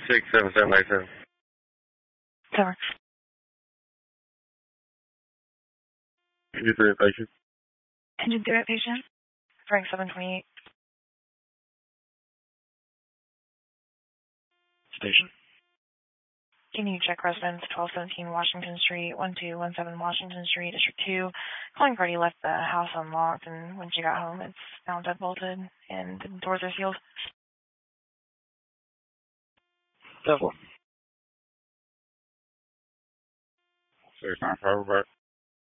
67797. Summer. Engine 3 patient. Engine 3 patient. Frank 728. Station. Can you check residence 1217 Washington Street, 1217 Washington Street, District 2. Calling party left the house unlocked, and when she got home, it's found deadbolted and the doors are sealed. Devil. 695 back.